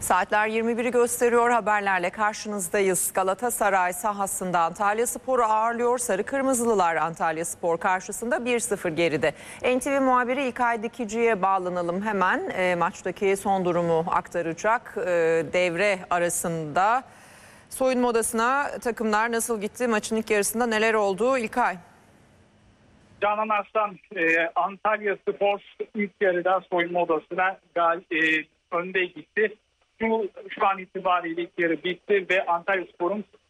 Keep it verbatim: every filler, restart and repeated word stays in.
Saatler yirmi biri gösteriyor, haberlerle karşınızdayız. Galatasaray sahasında Antalyaspor'u ağırlıyor. Sarı Kırmızılılar Antalyaspor karşısında bir sıfır geride. N T V muhabiri İlkay Dikici'ye bağlanalım hemen. E, maçtaki son durumu aktaracak. E, devre arasında soyunma odasına takımlar nasıl gitti? Maçın ilk yarısında neler oldu? İlkay. Canan Arslan, e, Antalyaspor ilk yarıda soyunma odasına gal, e, önde gitti. Şu, şu an itibariyle ilk yarı bitti ve Antalyaspor'un